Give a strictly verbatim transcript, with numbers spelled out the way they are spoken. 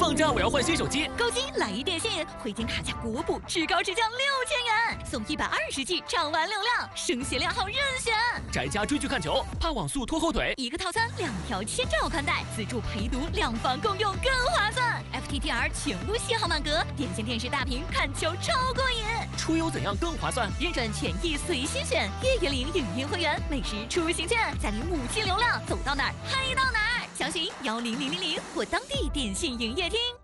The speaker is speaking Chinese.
放假我要换新手机， 购机来一电信，回金卡价国补，至高至降六千元，送一百二十 G 畅玩流量，声学量号任选。 宅家追剧看球，怕网速拖后腿， 一个套餐两条千兆宽带，自助陪读，两房共用更划算。F T T R 全屋信号满格，电信电视大屏看球超过瘾。 出游怎样更划算？ 认准权益随心选，月月领影音会员，每时出行券，再领五 G 流量，走到哪儿嗨到哪儿。详询幺零零零零或当地电信营业厅。